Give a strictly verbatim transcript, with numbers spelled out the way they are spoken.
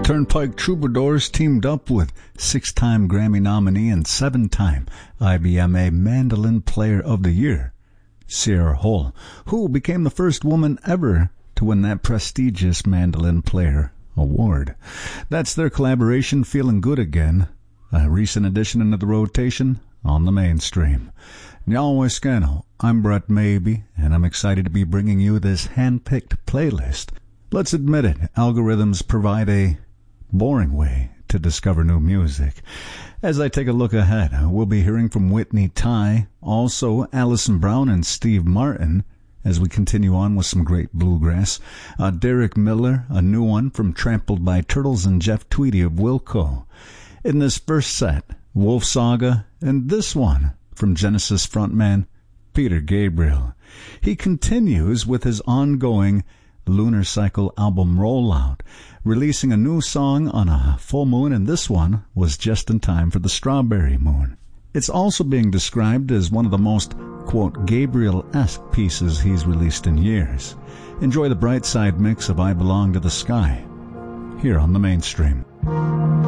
Turnpike Troubadours teamed up with six-time Grammy nominee and seven-time I B M A Mandolin Player of the Year, Sierra Hull, who became the first woman ever to win that prestigious Mandolin Player award. That's their collaboration, Feeling Good Again, a recent addition into the rotation on the mainstream. Nyawaiskano, I'm Brett Maybe, and I'm excited to be bringing you this hand-picked playlist. Let's admit it, algorithms provide a boring way to discover new music. As I take a look ahead, we'll be hearing from Whitney Ty, also Alison Brown and Steve Martin, as we continue on with some great bluegrass. Uh, Derek Miller, a new one from Trampled by Turtles, and Jeff Tweedy of Wilco. In this first set, Wolf Saga, and this one from Genesis frontman Peter Gabriel. He continues with his ongoing Lunar Cycle album rollout, releasing a new song on a full moon, and this one was just in time for the strawberry moon. It's also being described as one of the most, quote, Gabriel-esque pieces he's released in years. Enjoy the bright side mix of I Belong to the Sky here on the mainstream.